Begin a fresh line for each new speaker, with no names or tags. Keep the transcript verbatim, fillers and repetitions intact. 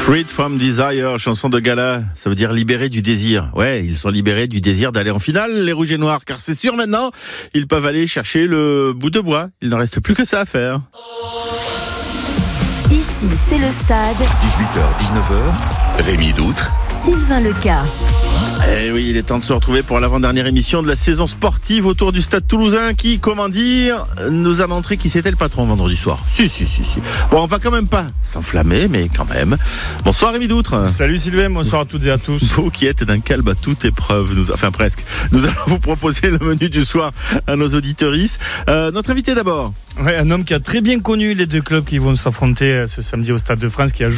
Freed from Desire, chanson de gala, ça veut dire libéré du désir. Ouais, ils sont libérés du désir d'aller en finale, les Rouges et Noirs, car c'est sûr maintenant, ils peuvent aller chercher le bout de bois. Il n'en reste plus que ça à faire.
Ici, c'est le stade.
dix-huit heures dix-neuf heures, Rémi Doutre,
Sylvain Lecas.
Eh oui, il est temps de se retrouver pour l'avant-dernière émission de la saison sportive autour du Stade Toulousain qui, comment dire, nous a montré qui c'était le patron vendredi soir. Si, si, si, si. Bon, on va quand même pas s'enflammer, mais quand même. Bonsoir Rémi Doutre.
Salut Sylvain, bonsoir à toutes et à tous.
Vous qui êtes d'un calme à toute épreuve, nous, enfin presque. Nous allons vous proposer le menu du soir à nos auditorices. Euh, notre invité d'abord.
Ouais, un homme qui a très bien connu les deux clubs qui vont s'affronter ce samedi au Stade de France, qui a